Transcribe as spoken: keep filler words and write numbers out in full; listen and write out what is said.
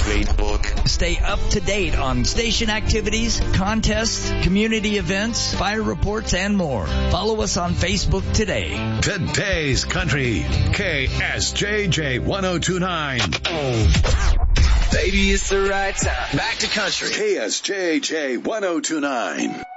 great book. Stay up to date on station activities, contests, community events, fire reports, and more. Follow us on Facebook today. Today's Country, K S J J ten twenty-nine. Baby, it's the right time. Back to country. K S J J ten twenty-nine.